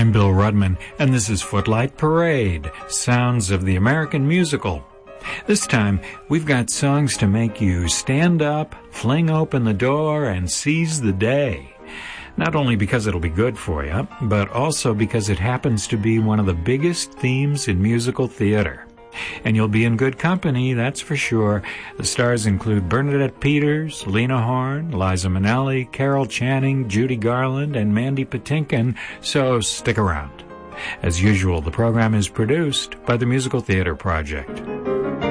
I'm Bill Rudman, and this is Footlight Parade, Sounds of the American Musical. This time, we've got songs to make you stand up, fling open the door, and seize the day. Not only because it'll be good for you, but also because it happens to be one of the biggest themes in musical theater. And you'll be in good company, that's for sure. The stars include Bernadette Peters, Lena Horne, Liza Minnelli, Carol Channing, Judy Garland, and Mandy Patinkin, so stick around. As usual, the program is produced by the Musical Theater Project.